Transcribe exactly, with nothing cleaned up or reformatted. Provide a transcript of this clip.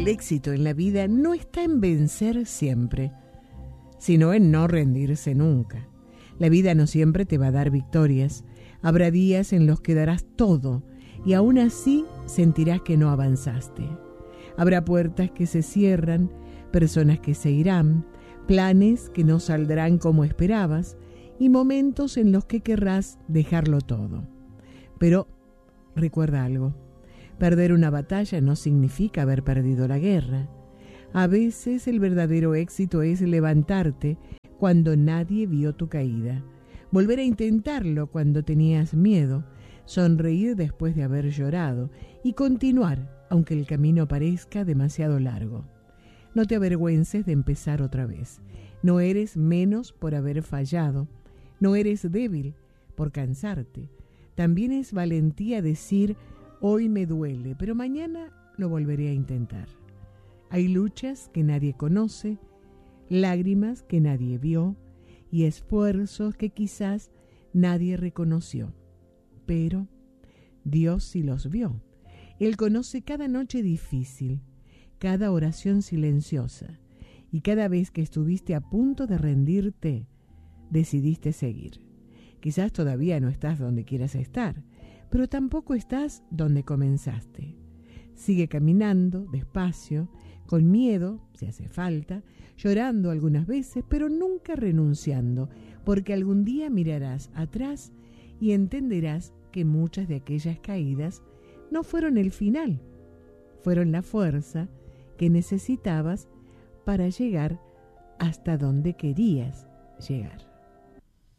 El éxito en la vida no está en vencer siempre, sino en no rendirse nunca. La vida no siempre te va a dar victorias. Habrá días en los que darás todo y aún así sentirás que no avanzaste. Habrá puertas que se cierran, personas que se irán, planes que no saldrán como esperabas y momentos en los que querrás dejarlo todo. Pero recuerda algo, perder una batalla no significa haber perdido la guerra. A veces el verdadero éxito es levantarte cuando nadie vio tu caída, volver a intentarlo cuando tenías miedo, sonreír después de haber llorado y continuar aunque el camino parezca demasiado largo. No te avergüences de empezar otra vez. No eres menos por haber fallado, no eres débil por cansarte. También es valentía decir, hoy me duele, pero mañana lo volveré a intentar. Hay luchas que nadie conoce, lágrimas que nadie vio y esfuerzos que quizás nadie reconoció. Pero Dios sí los vio. Él conoce cada noche difícil, cada oración silenciosa y cada vez que estuviste a punto de rendirte, decidiste seguir. Quizás todavía no estás donde quieras estar, pero tampoco estás donde comenzaste. Sigue caminando despacio, con miedo, si hace falta, llorando algunas veces, pero nunca renunciando, porque algún día mirarás atrás y entenderás que muchas de aquellas caídas no fueron el final, fueron la fuerza que necesitabas para llegar hasta donde querías llegar.